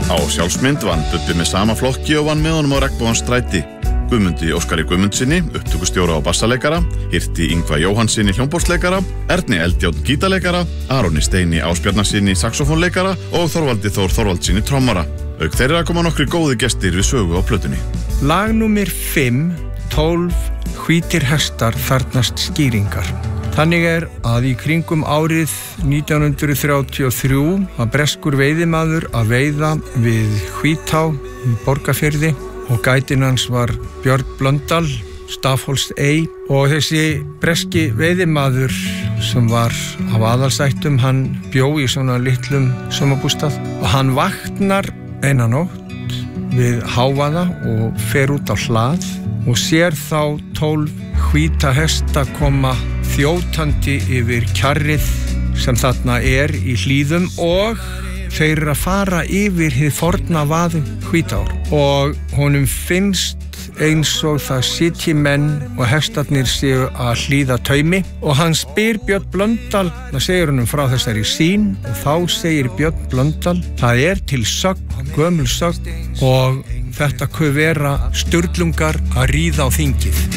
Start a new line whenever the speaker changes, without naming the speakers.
Á sjálfsmynd vann Bubbi með sama flokki og vann með honum á Regnbogans stræti. Guðmundi Óskari Guðmundsinni, upptökustjóra og bassaleikara, Hirti Ingva Jóhannsinni hljómborðsleikara, Erni Eldjárn gítarleikara, Aroni Steini Ásbjarnarsinni saxofónleikara og Þorvaldi Þór Þorvaldssyni trommara. Auk þeirra koma nokkri góði gestir við sögu á plötunni.
Lag númer 5, 12 hvítir hestar þarfnast skýringar. Þannig að í kringum árið 1933 var breskur veiðimaður að veiða við Hvítá í Borgarfirði og gætin hans var Björn Blöndal, Stafholtsey, og þessi breski veiðimaður sem var af aðalsættum, hann bjó í svona litlum sumarbústað og hann vaknar eina nótt við hávaða og fer út á hlað og sér þá 12 hvíta hesta koma þjótandi yfir kjarrið sem þarna í hlíðum og þeir eru að fara yfir hið forna vað Hvítár og honum finnst eins og það sitji menn og hestarnir séu að hlýða taumi og hann spyr Björn Blöndal, það segir honum frá þessari sýn og þá segir Björn Blöndal, það til sögn, gömul sögn og þetta kuð vera sturlungar að ríða á þingið.